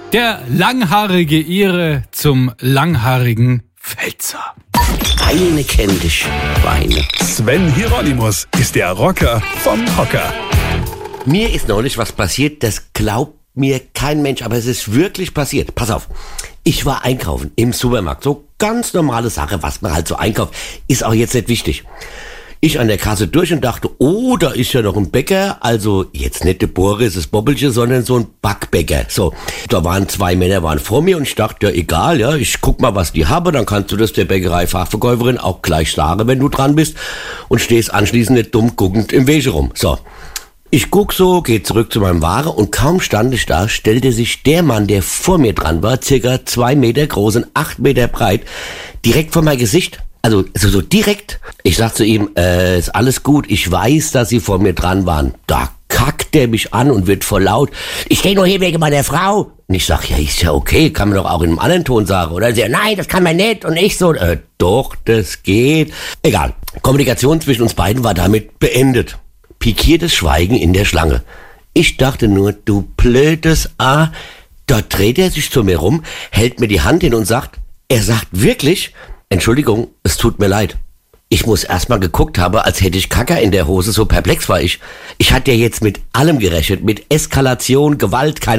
Der langhaarige Ire zum langhaarigen Pfälzer. Eine kennt dich, Weine. Sven Hieronymus ist der Rocker vom Hocker. Mir ist neulich was passiert, das glaubt mir kein Mensch, aber es ist wirklich passiert. Pass auf, ich war einkaufen im Supermarkt, so ganz normale Sache, was man halt so einkauft, ist auch jetzt nicht wichtig. Ich an der Kasse durch und dachte, oh, da ist ja noch ein Bäcker, also jetzt nicht der Boris, das Bobbelchen, sondern so ein Backbäcker. So, da waren 2 Männer waren vor mir und ich dachte, ja egal, ja, ich guck mal, was die haben, dann kannst du das der Bäckerei-Fachverkäuferin auch gleich sagen, wenn du dran bist und stehst anschließend nicht dumm guckend im Wege rum. So, ich guck so, geh zurück zu meinem Ware und kaum stand ich da, stellte sich der Mann, der vor mir dran war, circa 2 Meter groß und 8 Meter breit, direkt vor mein Gesicht. Also so direkt. Ich sag zu ihm, ist alles gut, ich weiß, dass Sie vor mir dran waren. Da kackt der mich an und wird voll laut. Ich stehe nur hier wegen meiner Frau. Und ich sag, ja, ist ja okay, kann man doch auch in einem anderen Ton sagen. Oder sie, nein, das kann man nicht. Und ich so, doch, das geht. Egal. Kommunikation zwischen uns beiden war damit beendet. Pikiertes Schweigen in der Schlange. Ich dachte nur, du blödes A. Dort dreht er sich zu mir rum, hält mir die Hand hin und sagt, er sagt wirklich, Entschuldigung, es tut mir leid. Ich muss erstmal geguckt haben, als hätte ich Kacker in der Hose, so perplex war ich. Ich hatte ja jetzt mit allem gerechnet, mit Eskalation, Gewalt, keine